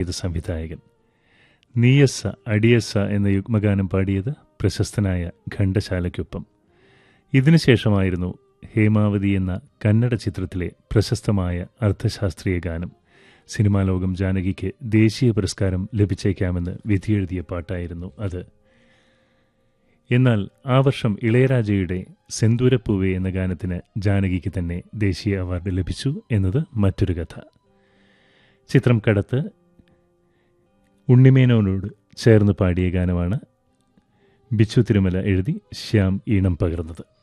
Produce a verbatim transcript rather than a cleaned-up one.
സംഗീത സംവിധായകൻ. നീയസ്സ അടിയസ്സ എന്ന യുഗ്മഗാനം പാടിയത് പ്രശസ്തനായ ഘണ്ടശാലയ്ക്കൊപ്പം. ഇതിനുശേഷമായിരുന്നു ഹേമാവതി എന്ന കന്നഡ ചിത്രത്തിലെ പ്രശസ്തമായ അർത്ഥശാസ്ത്രീയ ഗാനം. സിനിമാ ലോകം ജാനകിക്ക് ദേശീയ പുരസ്കാരം ലഭിച്ചേക്കാമെന്ന് വിധിയെഴുതിയ പാട്ടായിരുന്നു അത്. എന്നാൽ ആ വർഷം ഇളയരാജയുടെ സെന്തൂരപ്പൂവേ എന്ന ഗാനത്തിന് ജാനകിക്ക് തന്നെ ദേശീയ അവാർഡ് ലഭിച്ചു എന്നത് മറ്റൊരു കഥ. ചിത്രം കടത്ത് ഉണ്ണിമേനോനോട് ചേർന്ന് പാടിയ ഗാനമാണ് ബിച്ചു തിരുമല എഴുതി ശ്യാം ഈണം പകർന്നത്.